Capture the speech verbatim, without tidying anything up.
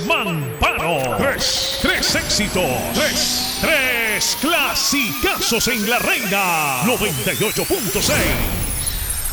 Mamparo. Tres, tres éxitos. Tres, tres clasicazos en la Reina. noventa y ocho punto seis.